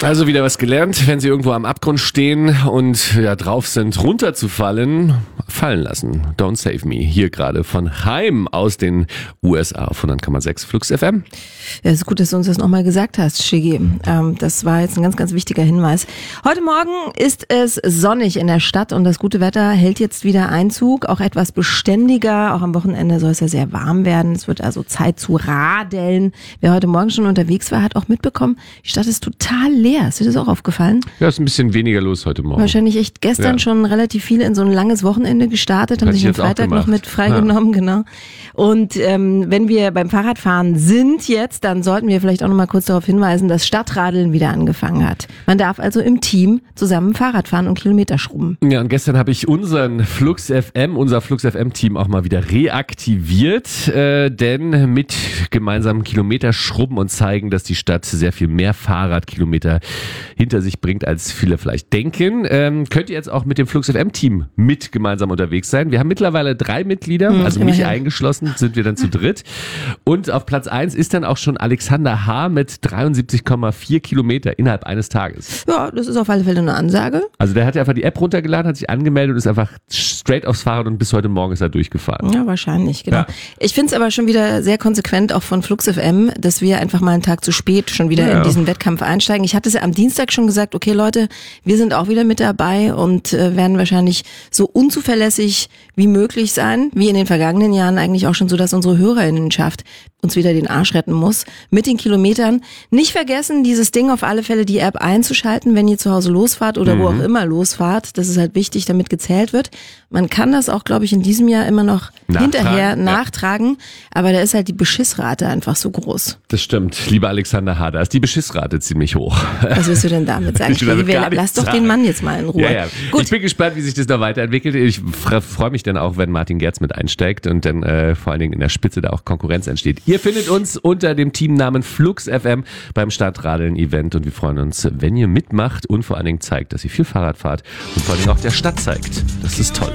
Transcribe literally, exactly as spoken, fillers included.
Also wieder was gelernt, wenn Sie irgendwo am Abgrund stehen und ja drauf sind, runterzufallen, fallen lassen. Don't save me. Hier gerade von Heim aus den U S A auf hundert Komma sechs Flux F M. Ja, es ist gut, dass du uns das nochmal gesagt hast, Shiggy. Ähm, das war jetzt ein ganz, ganz wichtiger Hinweis. Heute Morgen ist es sonnig in der Stadt und das gute Wetter hält jetzt wieder Einzug, auch etwas beständiger. Auch am Wochenende soll es ja sehr warm werden. Es wird also Zeit zu radeln. Wer heute Morgen schon unterwegs war, hat auch mitbekommen, die Stadt ist total leer. Ist dir das auch aufgefallen? Ja, ist ein bisschen weniger los heute Morgen. Wahrscheinlich echt gestern ja. schon relativ viele in so ein langes Wochenende gestartet, haben Hätte sich den Freitag noch mit freigenommen, ja. genau. Und ähm, wenn wir beim Fahrradfahren sind jetzt, dann sollten wir vielleicht auch noch mal kurz darauf hinweisen, dass Stadtradeln wieder angefangen hat. Man darf also im Team zusammen Fahrrad fahren und Kilometer schrubben. Ja, und gestern habe ich unseren Flux F M, unser Flux F M-Team auch mal wieder reaktiviert, äh, denn mit gemeinsamen Kilometer schrubben und zeigen, dass die Stadt sehr viel mehr Fahrradkilometer hinter sich bringt, als viele vielleicht denken, ähm, könnt ihr jetzt auch mit dem Flux F M-Team mit gemeinsam unterwegs sein. Wir haben mittlerweile drei Mitglieder, hm, also mich eingeschlossen, sind wir dann zu dritt. Und auf Platz eins ist dann auch schon Alexander H. mit dreiundsiebzig Komma vier Kilometer innerhalb eines Tages. Ja, das ist auf alle Fälle eine Ansage. Also der hat ja einfach die App runtergeladen, hat sich angemeldet und ist einfach straight aufs Fahrrad und bis heute Morgen ist er durchgefahren. Ja, wahrscheinlich, genau. Ja. Ich finde es aber schon wieder sehr konsequent auch von Flux F M, dass wir einfach mal einen Tag zu spät schon wieder ja. in diesen Wettkampf einsteigen. Ich hatte es ja am Dienstag schon gesagt, okay Leute, wir sind auch wieder mit dabei und äh, werden wahrscheinlich so unzuverlässig wie möglich sein, wie in den vergangenen Jahren eigentlich auch schon so, dass unsere Hörerinnenschaft uns wieder den Arsch retten muss mit den Kilometern. Nicht vergessen, dieses Ding auf alle Fälle die App einzuschalten, wenn ihr zu Hause losfahrt oder mhm. wo auch immer losfahrt. Das ist halt wichtig, damit gezählt wird. Man kann das auch, glaube ich, in diesem Jahr immer noch nachtragen, hinterher ja. nachtragen, aber da ist halt die Beschissrate einfach so groß. Das stimmt, lieber Alexander H., da ist die Beschissrate ziemlich hoch. Was willst du denn damit sagen? Ich damit wir, lass doch sagen. den Mann jetzt mal in Ruhe. Ja, ja. Gut. Ich bin gespannt, wie sich das noch weiterentwickelt. Ich freue mich dann auch, wenn Martin Gerz mit einsteigt und dann äh, vor allen Dingen in der Spitze da auch Konkurrenz entsteht. Ihr findet uns unter dem Teamnamen Flux F M beim Stadtradeln-Event und wir freuen uns, wenn ihr mitmacht und vor allen Dingen zeigt, dass ihr viel Fahrrad fahrt und vor allen Dingen auch der Stadt zeigt. Das ist toll.